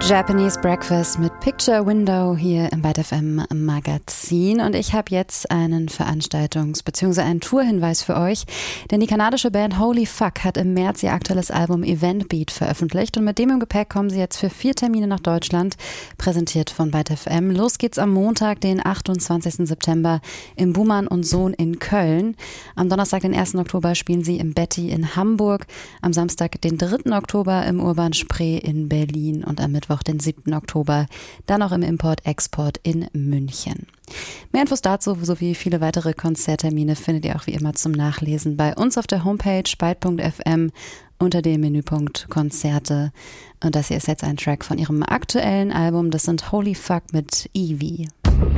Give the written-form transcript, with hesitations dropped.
Japanese Breakfast mit Picture Window hier im Byte FM Magazin, und ich habe jetzt einen bzw. einen Tourhinweis für euch, denn die kanadische Band Holy Fuck hat im März ihr aktuelles Album Event Beat veröffentlicht, und mit dem im Gepäck kommen sie jetzt für 4 Termine nach Deutschland, präsentiert von Byte FM. Los geht's am Montag, den 28. September im Buhmann und Sohn in Köln. Am Donnerstag, den 1. Oktober, spielen sie im Betty in Hamburg, am Samstag, den 3. Oktober im Urban Spree in Berlin und am Mittwoch, den 7. Oktober, dann auch im Import-Export in München. Mehr Infos dazu sowie viele weitere Konzerttermine findet ihr auch wie immer zum Nachlesen bei uns auf der Homepage byte.fm unter dem Menüpunkt Konzerte. Und das hier ist jetzt ein Track von ihrem aktuellen Album, das sind Holy Fuck mit Evie.